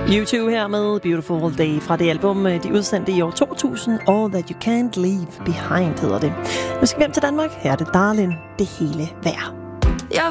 U2 her med Beautiful Day fra det album, de udsendte i år 2000, All That You Can't Leave Behind hedder det. Nu skal vi hjem til Danmark. Her er det Darlin', det hele værd.